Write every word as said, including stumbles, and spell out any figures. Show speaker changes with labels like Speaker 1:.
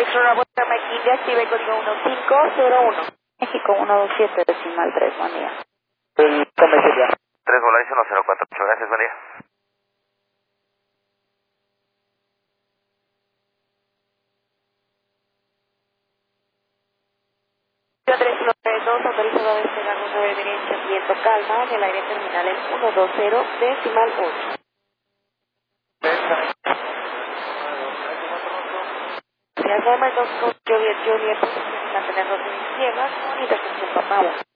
Speaker 1: Es una vuelta Maquilla, active código uno cinco cero uno. México uno dos siete decimal tres, buen día.
Speaker 2: El comercial.
Speaker 3: tres Volaris uno cero cuatro ocho, gracias, buen día.
Speaker 1: tres uno tres dos, autorizado a despegar una reverencia, viento calma, en el aire terminal en uno dos cero decimal ocho. Gracias, Norma, dos, Juliet, Juliet, mantener dos mil cien, con intercepción, papá.